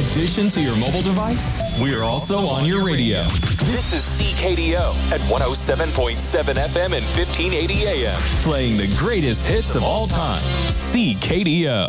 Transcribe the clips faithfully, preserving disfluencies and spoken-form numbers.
addition to your mobile device, we're also on your radio. This is C K D O at one oh seven point seven F M and fifteen eighty A M. Playing the greatest hits of all time. C K D O.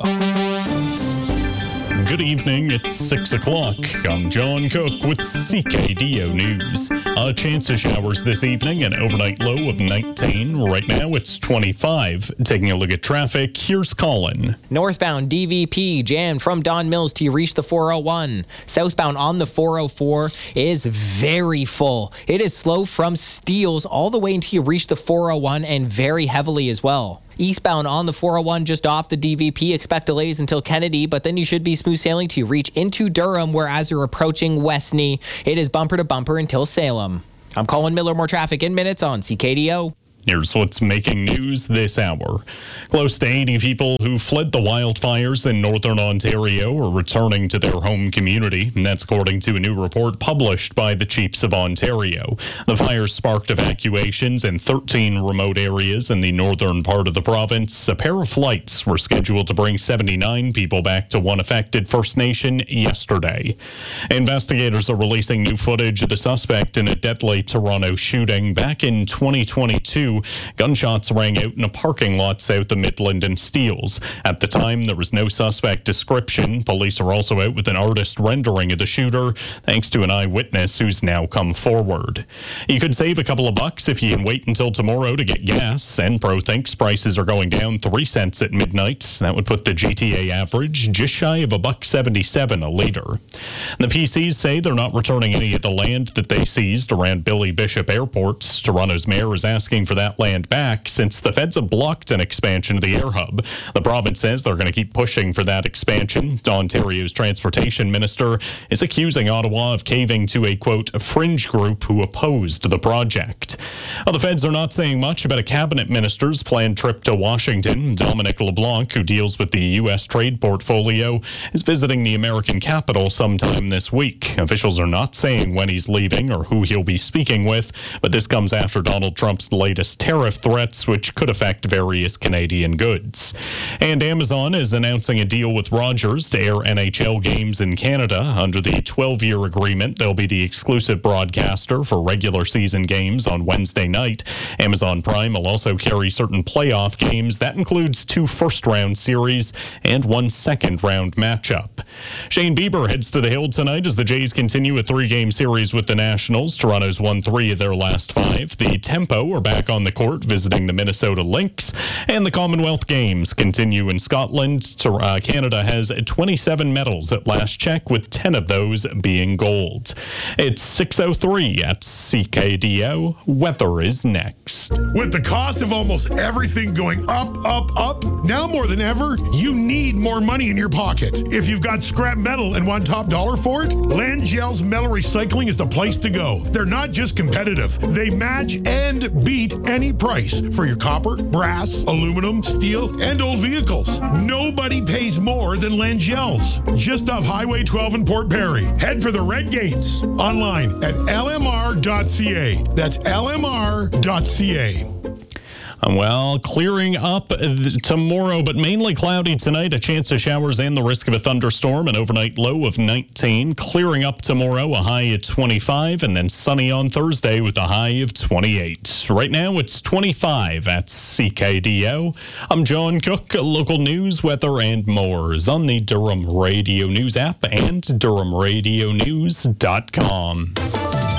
Good evening, it's six o'clock. I'm John Cook with C K D O News. A chance of showers this evening, an overnight low of nineteen. Right now it's twenty-five. Taking a look at traffic, here's Colin. Northbound D V P jammed from Don Mills till you reach the four oh one. Southbound on the four oh four is very full. It is slow from Steeles all the way until you reach the four oh one and very heavily as well. Eastbound on the four oh one just off the D V P, expect delays until Kennedy, but then you should be smooth sailing to reach into Durham, where as you're approaching Westney, it is bumper to bumper until Salem. I'm Colin Miller. More traffic in minutes on C K D O. Here's what's making news this hour. Close to eighty people who fled the wildfires in northern Ontario are returning to their home community, and that's according to a new report published by the Chiefs of Ontario. The fires sparked evacuations in thirteen remote areas in the northern part of the province. A pair of flights were scheduled to bring seventy-nine people back to one affected First Nation yesterday. Investigators are releasing new footage of the suspect in a deadly Toronto shooting back in twenty twenty-two. Gunshots rang out in a parking lot south of Midland and Steeles. At the time, there was no suspect description. Police are also out with an artist rendering of the shooter, thanks to an eyewitness who's now come forward. You could save a couple of bucks if you can wait until tomorrow to get gas. Enpro thinks prices are going down three cents at midnight. That would put the G T A average just shy of a buck seventy-seven a litre. The P Cs say they're not returning any of the land that they seized around Billy Bishop Airport. Toronto's mayor is asking for that that land back since the feds have blocked an expansion of the air hub. The province says they're going to keep pushing for that expansion. Ontario's transportation minister is accusing Ottawa of caving to a, quote, fringe group who opposed the project. Well, the feds are not saying much about a cabinet minister's planned trip to Washington. Dominic LeBlanc, who deals with the U S trade portfolio, is visiting the American capital sometime this week. Officials are not saying when he's leaving or who he'll be speaking with, but this comes after Donald Trump's latest tariff threats, which could affect various Canadian goods. And Amazon is announcing a deal with Rogers to air N H L games in Canada. Under the twelve-year agreement, they'll be the exclusive broadcaster for regular season games on Wednesday night. Amazon Prime will also carry certain playoff games. That includes two first-round series and one second-round matchup. Shane Bieber heads to the Hill tonight as the Jays continue a three-game series with the Nationals. Toronto's won three of their last five. The Tempo are back on the court visiting the Minnesota Lynx, and the Commonwealth Games continue in Scotland. Uh, Canada has twenty-seven medals at last check, with ten of those being gold. It's six oh three at C K D O. Weather is next. With the cost of almost everything going up, up, up, now more than ever, you need more money in your pocket. If you've got scrap metal and want top dollar for it, Langell's Metal Recycling is the place to go. They're not just competitive, they match and beat any price for your copper, brass, aluminum, steel, and old vehicles. Nobody pays more than Langell's. Just off Highway twelve in Port Perry. Head for the Red Gates. Online at L M R dot C A. That's L M R dot C A. Well, clearing up tomorrow, but mainly cloudy tonight. A chance of showers and the risk of a thunderstorm. An overnight low of nineteen. Clearing up tomorrow, a high at twenty-five, and then sunny on Thursday with a high of twenty-eight. Right now, it's twenty-five at C K D O. I'm John Cook. Local news, weather, and more is on the Durham Radio News app and Durham Radio News dot com.